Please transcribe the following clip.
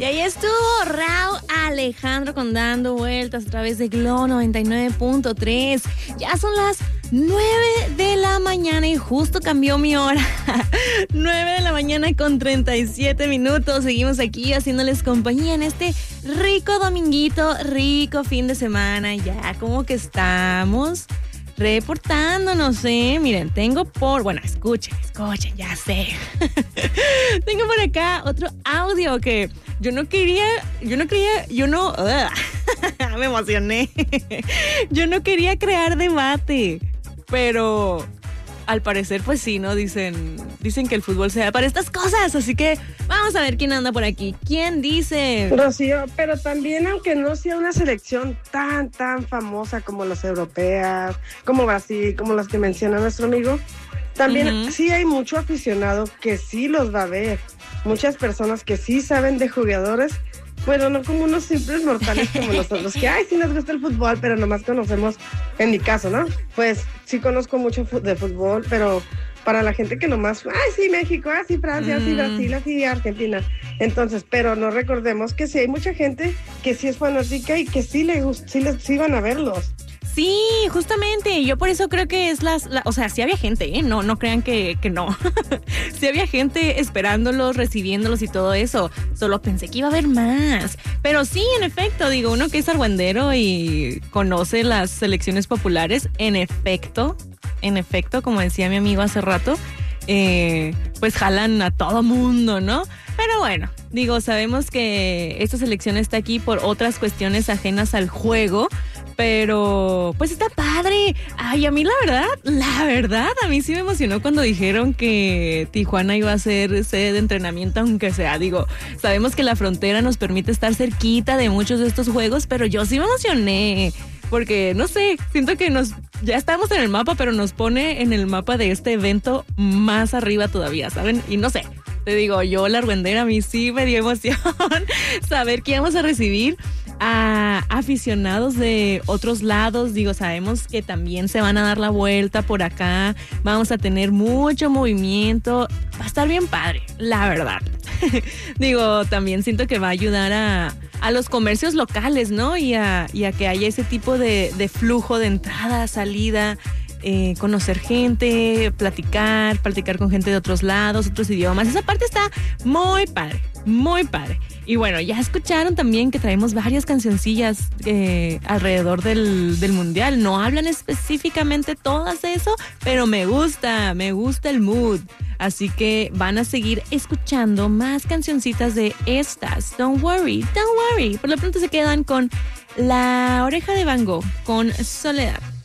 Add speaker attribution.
Speaker 1: Y ahí estuvo Rauw Alejandro con Dando Vueltas a través de Glo 99.3. Ya son las 9 de la mañana y justo cambió mi hora. 9 de la mañana con 37 minutos. Seguimos aquí haciéndoles compañía en este rico dominguito, rico fin de semana. Ya como que estamos reportándonos, Miren, escuchen, ya sé. Tengo por acá otro audio que me emocioné. Yo no quería crear debate, pero al parecer, pues sí, ¿no? Dicen que el fútbol se da para estas cosas, así que vamos a ver quién anda por aquí. ¿Quién dice?
Speaker 2: Rocío, pero también, aunque no sea una selección tan famosa como las europeas, como Brasil, como las que menciona nuestro amigo, también sí hay mucho aficionado que sí los va a ver. Muchas personas que sí saben de jugadores, bueno, no como unos simples mortales como nosotros, que sí nos gusta el fútbol, pero nomás conocemos, en mi caso, ¿no? Pues sí conozco mucho de fútbol, pero para la gente que nomás, sí México, sí Francia, sí Brasil, sí Argentina. Entonces, pero no recordemos que sí hay mucha gente que sí es fanática y que sí sí van a verlos.
Speaker 1: Sí, justamente, yo por eso creo que es o sea, sí había gente, no crean que no. Sí había gente esperándolos, recibiéndolos y todo eso. Solo pensé que iba a haber más. Pero sí, en efecto, digo, uno que es argüendero y conoce las selecciones populares, en efecto, como decía mi amigo hace rato, pues jalan a todo mundo, ¿no? Pero bueno, digo, sabemos que esta selección está aquí por otras cuestiones ajenas al juego, pero pues está padre. Ay, a mí la verdad, a mí sí me emocionó cuando dijeron que Tijuana iba a ser sede de entrenamiento, aunque sea, digo, sabemos que la frontera nos permite estar cerquita de muchos de estos juegos, pero yo sí me emocioné. Porque, no sé, siento que ya estamos en el mapa, pero nos pone en el mapa de este evento más arriba todavía, ¿saben? Y no sé, te digo, yo la argüendera, a mí sí me dio emoción saber que íbamos a recibir a aficionados de otros lados. Digo, sabemos que también se van a dar la vuelta por acá, vamos a tener mucho movimiento, va a estar bien padre, la verdad. Digo, también siento que va a ayudar a los comercios locales, ¿no? Y a que haya ese tipo de flujo de entrada, salida, conocer gente, platicar con gente de otros lados, otros idiomas. Esa parte está muy padre, muy padre. Y bueno, ya escucharon también que traemos varias cancioncillas alrededor del mundial. No hablan específicamente todas de eso, pero me gusta el mood. Así que van a seguir escuchando más cancioncitas de estas. Don't worry. Por lo pronto se quedan con La Oreja de Van Gogh, con Soledad.